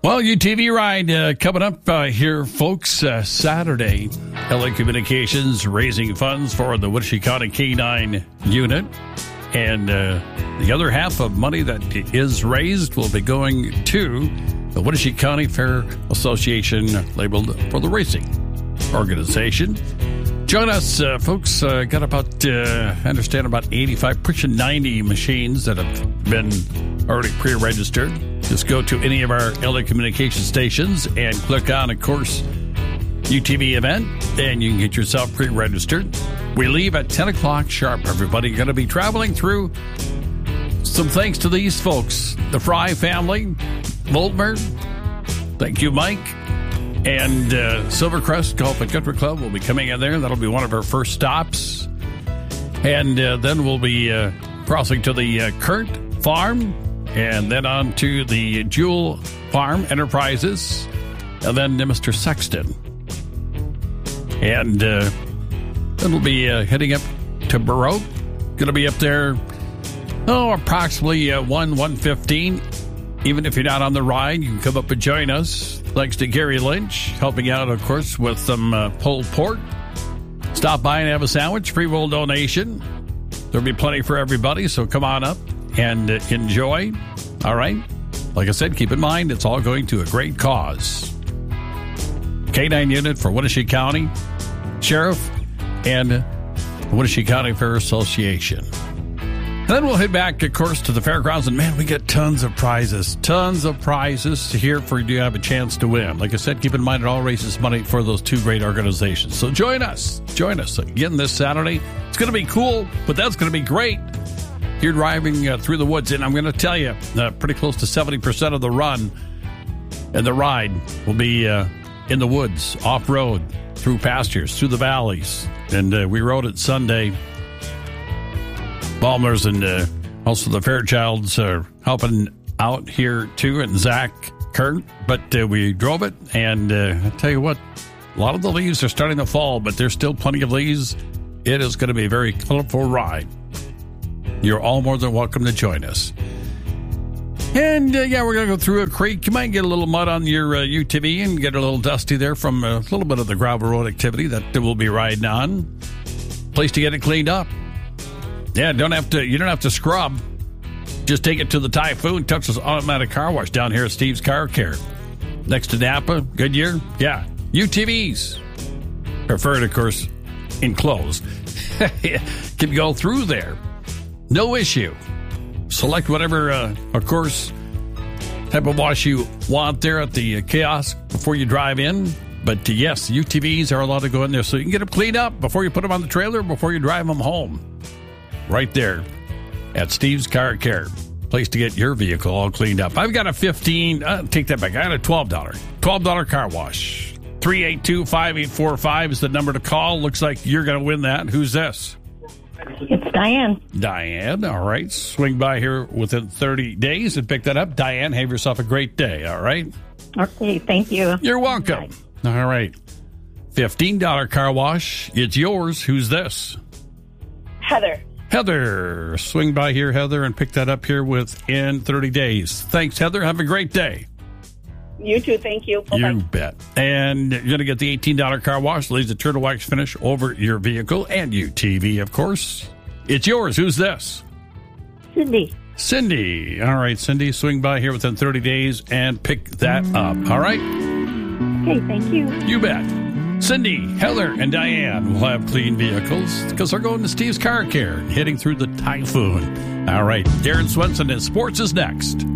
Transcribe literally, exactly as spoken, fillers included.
Well, U T V ride uh, coming up uh, here, folks, uh, Saturday. L A Communications raising funds for the Wenatchee County K nine unit. And uh, the other half of money that is raised will be going to the Wenatchee County Fair Association, labeled for the racing organization. Join us, uh, folks. Uh, got about, uh, I understand, about eighty-five, pushing ninety machines that have been already pre-registered. Just go to any of our L A Communication stations and click on, of course, U T V event, and you can get yourself pre-registered. We leave at ten o'clock sharp, everybody. Going to be traveling through some thanks to these folks. The Fry family, Voltmer, thank you, Mike, and uh, Silvercrest Golf and Country Club will be coming in there. That'll be one of our first stops. And uh, then we'll be uh, crossing to the uh, Kurt Farm, and then on to the Jewel Farm Enterprises, and then to Mister Sexton. And uh, then we'll be uh, heading up to Baroque. Going to be up there, oh, approximately uh, one, one fifteen. Even if you're not on the ride, you can come up and join us. Thanks to Gary Lynch, helping out, of course, with some uh, pulled pork. Stop by and have a sandwich, free will donation. There'll be plenty for everybody, so come on up and uh, enjoy. All right? Like I said, keep in mind, it's all going to a great cause. K nine unit for Wenatchee County Sheriff and the Wenatchee County Fair Association. And then we'll head back, of course, to the fairgrounds. And, man, we get tons of prizes. Tons of prizes here for you to have a chance to win. Like I said, keep in mind it all raises money for those two great organizations. So join us. Join us again this Saturday. It's going to be cool, but that's going to be great. You're driving uh, through the woods, and I'm going to tell you, uh, pretty close to seventy percent of the run and the ride will be uh, in the woods, off-road, through pastures, through the valleys. And uh, we rode it Sunday. Balmers and uh, also the Fairchilds are helping out here, too, and Zach Kurt. But uh, we drove it, and uh, I tell you what, a lot of the leaves are starting to fall, but there's still plenty of leaves. It is going to be a very colorful ride. You're all more than welcome to join us. And, uh, yeah, we're going to go through a creek. You might get a little mud on your uh, U T V and get a little dusty there from a little bit of the gravel road activity that we'll be riding on. Place to get it cleaned up. Yeah, don't have to. You don't have to scrub. Just take it to the Typhoon, Touchless Automatic Car Wash down here at Steve's Car Care. Next to Napa, Goodyear. Yeah, U T Vs. Preferred, of course, enclosed. Can go through there. No issue. Select whatever, uh, of course, type of wash you want there at the uh, kiosk before you drive in. But, uh, yes, U T Vs are allowed to go in there so you can get them cleaned up before you put them on the trailer, before you drive them home. Right there at Steve's Car Care. Place to get your vehicle all cleaned up. I've got a fifteen, uh, take that back. I got a twelve dollars. twelve dollars car wash. three eight two, five eight four five is the number to call. Looks like you're going to win that. Who's this? It's Diane. Diane, all right. Swing by here within thirty days and pick that up. Diane, have yourself a great day, all right? Okay, thank you. You're welcome. Bye. All right. fifteen dollars car wash. It's yours. Who's this? Heather. Heather. Swing by here, Heather, and pick that up here within thirty days. Thanks, Heather. Have a great day. You too. Thank you. Bye-bye. You bet. And you're going to get the eighteen dollars car wash. Leaves the turtle wax finish over your vehicle and U T V, of course. It's yours. Who's this? Cindy. Cindy. All right, Cindy. Swing by here within thirty days and pick that up. All right? Okay, thank you. You bet. Cindy, Heather, and Diane will have clean vehicles because they're going to Steve's Car Care and heading through the Typhoon. All right, Darren Swenson and Sports is next.